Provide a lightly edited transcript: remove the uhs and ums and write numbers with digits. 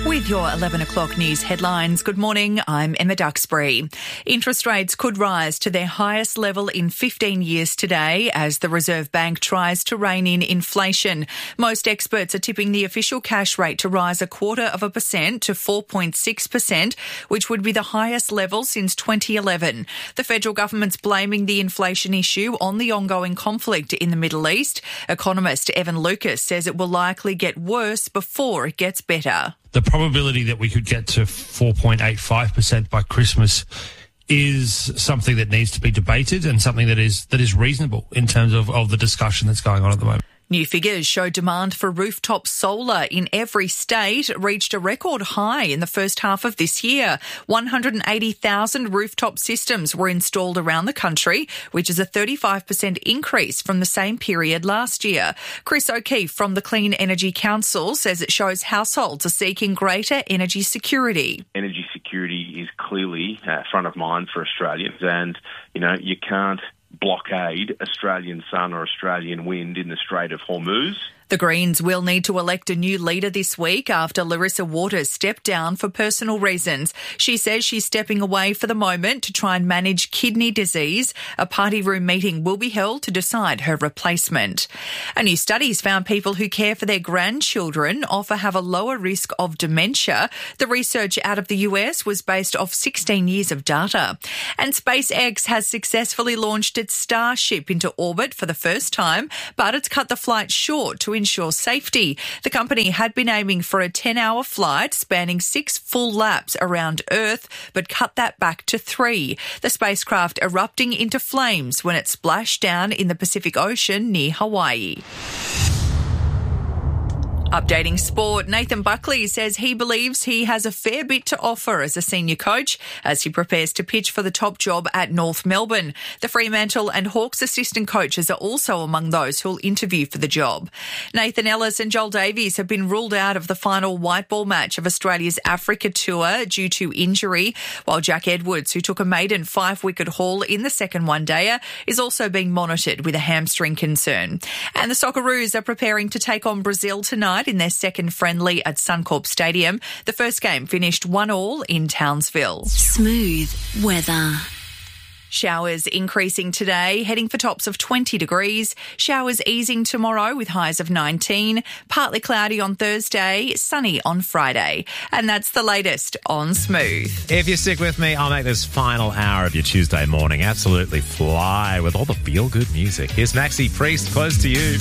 With your 11 o'clock news headlines, good morning, I'm Emma Duxbury. Interest rates could rise to their highest level in 15 years today as the Reserve Bank tries to rein in inflation. Most experts are tipping the official cash rate to rise 0.25% to 4.6%, which would be the highest level since 2011. The federal government's blaming the inflation issue on the ongoing conflict in the Middle East. Economist Evan Lucas says it will likely get worse before it gets better. The probability that we could get to 4.85% by Christmas is something that needs to be debated and something that is reasonable in terms of the discussion that's going on at the moment. New figures show demand for rooftop solar in every state reached a record high in the first half of this year. 180,000 rooftop systems were installed around the country, which is a 35% increase from the same period last year. Chris O'Keefe from the Clean Energy Council says it shows households are seeking greater energy security. Energy security is clearly front of mind for Australians, and, you can't blockade Australian sun or Australian wind in the Strait of Hormuz. The Greens will need to elect a new leader this week after Larissa Waters stepped down for personal reasons. She says she's stepping away for the moment to try and manage kidney disease. A party room meeting will be held to decide her replacement. A new study's found people who care for their grandchildren often have a lower risk of dementia. The research out of the US was based off 16 years of data. And SpaceX has successfully launched its Starship into orbit for the first time, but it's cut the flight short to ensure safety. The company had been aiming for a 10-hour flight spanning 6 full laps around Earth, but cut that back to 3. The spacecraft erupting into flames when it splashed down in the Pacific Ocean near Hawaii. Updating sport, Nathan Buckley says he believes he has a fair bit to offer as a senior coach as he prepares to pitch for the top job at North Melbourne. The Fremantle and Hawks assistant coaches are also among those who'll interview for the job. Nathan Ellis and Joel Davies have been ruled out of the final white ball match of Australia's Africa Tour due to injury, while Jack Edwards, who took a maiden 5-wicket haul in the second one-dayer, is also being monitored with a hamstring concern. And the Socceroos are preparing to take on Brazil tonight in their second friendly at Suncorp Stadium. The first game finished 1-1 in Townsville. Smooth weather. Showers increasing today, heading for tops of 20 degrees. Showers easing tomorrow with highs of 19. Partly cloudy on Thursday, sunny on Friday. And that's the latest on Smooth. If you stick with me, I'll make this final hour of your Tuesday morning absolutely fly with all the feel-good music. Here's Maxi Priest, Close to You.